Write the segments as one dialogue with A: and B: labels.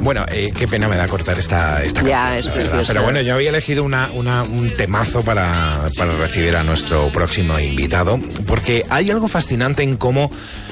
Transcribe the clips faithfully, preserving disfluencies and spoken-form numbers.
A: Bueno, eh, qué pena me da cortar esta, esta
B: ya,
A: canción,
B: es precioso.
A: Pero bueno, yo había elegido una, una, un temazo para, para recibir a nuestro próximo invitado, porque hay algo fascinante en cómo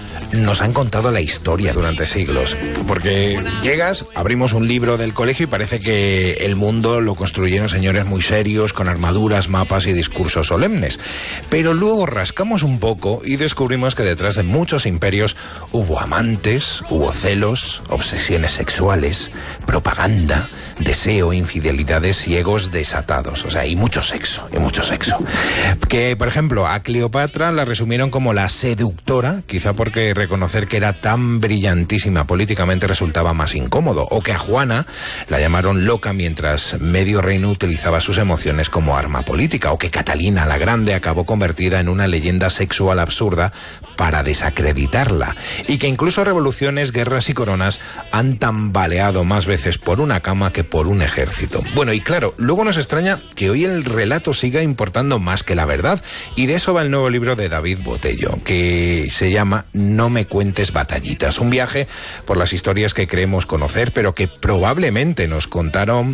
A: nos han contado la historia durante siglos. Porque llegas, abrimos un libro del colegio y parece que el mundo lo construyeron señores muy serios, con armaduras, mapas y discursos solemnes. Pero luego rascamos un poco y descubrimos que detrás de muchos imperios hubo amantes, hubo celos, obsesiones sexuales, propaganda, deseo, infidelidades y egos desatados. O sea, y mucho sexo, y mucho sexo. Que, por ejemplo, a Cleopatra la resumieron como la seductora, quizá porque reconocer que era tan brillantísima políticamente resultaba más incómodo, o que a Juana la llamaron loca mientras medio reino utilizaba sus emociones como arma política, o que Catalina la Grande acabó convertida en una leyenda sexual absurda para desacreditarla, y que incluso revoluciones, guerras y coronas han tambaleado más veces por una cama que por un ejército. Bueno, y claro, luego nos extraña que hoy el relato siga importando más que la verdad, y de eso va el nuevo libro de David Botello, que se llama No me cuentes batallitas, un viaje por las historias que creemos conocer, pero que probablemente nos contaron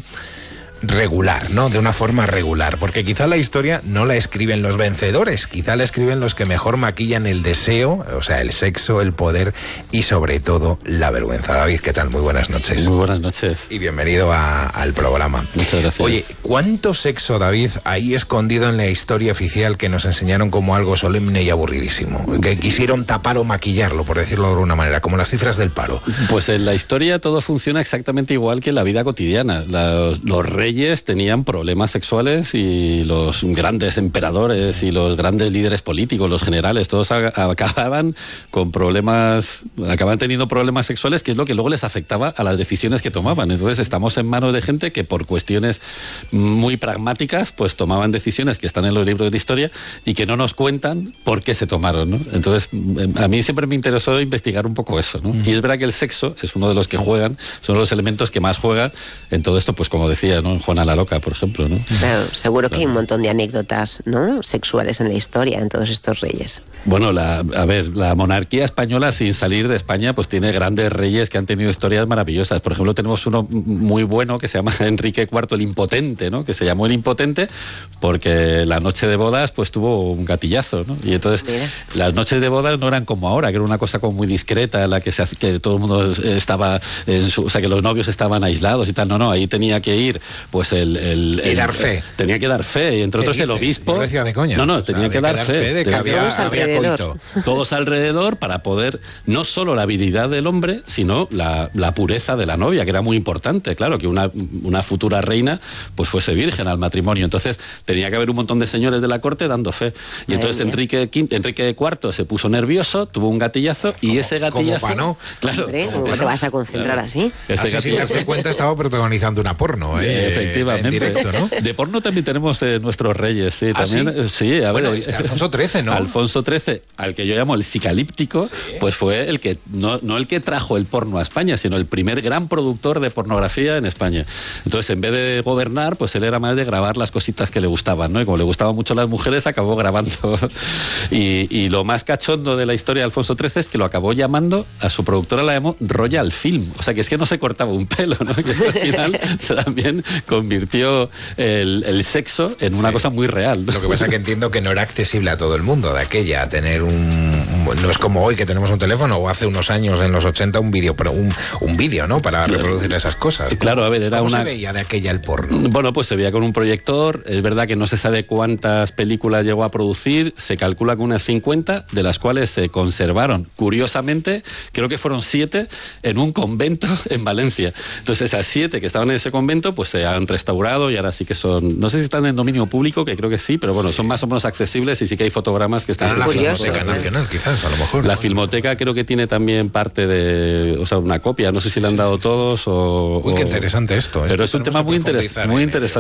A: regular, ¿no? De una forma regular, porque quizá la historia no la escriben los vencedores, quizá la escriben los que mejor maquillan el deseo, o sea, el sexo, el poder y sobre todo la vergüenza. David, ¿qué tal? Muy buenas noches.
C: Muy buenas noches.
A: Y bienvenido a, al programa.
C: Muchas gracias.
A: Oye, ¿cuánto sexo, David, hay escondido en la historia oficial que nos enseñaron como algo solemne y aburridísimo? Que quisieron tapar o maquillarlo, por decirlo de alguna manera, como las cifras del paro.
C: Pues en la historia todo funciona exactamente igual que en la vida cotidiana. Los, los reyes tenían problemas sexuales y los grandes emperadores y los grandes líderes políticos, los generales, todos acababan con problemas, acababan teniendo problemas sexuales, que es lo que luego les afectaba a las decisiones que tomaban. Entonces estamos en manos de gente que por cuestiones muy pragmáticas pues tomaban decisiones que están en los libros de historia y que no nos cuentan por qué se tomaron, ¿no? Entonces a mí siempre me interesó investigar un poco eso, ¿no? Y es verdad que el sexo es uno de los que juegan, son los elementos que más juegan en todo esto, pues como decía, ¿no? Juana la Loca, por ejemplo, ¿no?
B: Claro, seguro que
C: claro.
B: hay un montón de anécdotas, ¿no?, sexuales en la historia, en todos estos reyes.
C: Bueno, la, a ver, la monarquía española, sin salir de España, pues tiene grandes reyes que han tenido historias maravillosas. Por ejemplo, tenemos uno muy bueno que se llama Enrique cuarto el Impotente, ¿no? Que se llamó el Impotente porque la noche de bodas pues tuvo un gatillazo, ¿no? Y entonces Mira. las noches de bodas no eran como ahora, que era una cosa como muy discreta, en la que, se, que todo el mundo estaba, en su, o sea, que los novios estaban aislados y tal. No, no, ahí tenía que ir pues el... el, el
A: y dar fe.
C: El, tenía que dar fe, y entre otros
A: dices?
C: el obispo...
A: Yo lo decía de coña.
C: No, no, tenía o sea, que dar fe. fe
A: de que había,
B: todos
A: había
B: alrededor.
A: coito.
C: Todos alrededor para poder, no solo la habilidad del hombre, sino la, la pureza de la novia, que era muy importante, claro, que una, una futura reina pues fuese virgen al matrimonio. Entonces tenía que haber un montón de señores de la corte dando fe. Y entonces Enrique, Enrique cuarto se puso nervioso, tuvo un gatillazo y
A: como,
C: ese gatillazo...
A: Como no.
C: Claro.
B: Hombre, ¿cómo te vas a concentrar claro. así?
A: Ese así sin darse cuenta estaba protagonizando una porno, ¿eh?
C: Efectivamente.
A: En directo, ¿no?
C: De porno también tenemos eh, nuestros reyes, sí.
A: ¿Ah,
C: también,
A: sí?
C: sí, a
A: bueno,
C: ver.
A: Este Alfonso trece, ¿no?
C: Alfonso trece, al que yo llamo el psicalíptico, sí. pues fue el que, no, no el que trajo el porno a España, sino el primer gran productor de pornografía en España. Entonces, en vez de gobernar, pues él era más de grabar las cositas que le gustaban, ¿no? Y como le gustaban mucho las mujeres, acabó grabando. y, y lo más cachondo de la historia de Alfonso trece es que lo acabó llamando, a su productora la llamó Royal Film. O sea, que es que no se cortaba un pelo, ¿no? Que al final también convirtió el, el sexo en una sí. cosa muy real, ¿no?
A: Lo que pasa es que entiendo que no era accesible a todo el mundo de aquella, tener un... No es como hoy que tenemos un teléfono, o hace unos años, en los ochenta, un vídeo, pero un, un vídeo, ¿no? Para claro. reproducir esas cosas.
C: Claro, a ver, era
A: ¿Cómo
C: una...
A: se veía de aquella el porno?
C: Bueno, pues se veía con un proyector. Es verdad que no se sabe cuántas películas llegó a producir. Se calcula que unas cincuenta, de las cuales se conservaron, curiosamente, creo que fueron siete, en un convento en Valencia. Entonces esas siete que estaban en ese convento, pues se han restaurado y ahora sí que son... No sé si están en dominio público, que creo que sí, pero bueno, son más o menos accesibles y sí que hay fotogramas que están...
A: en la Filmoteca Nacional, quizás, a lo mejor.
C: La Filmoteca creo que tiene también parte de... O sea, una copia, no sé si le han dado todos o...
A: Uy, qué interesante esto.
C: Pero es un tema muy, interes muy interesante.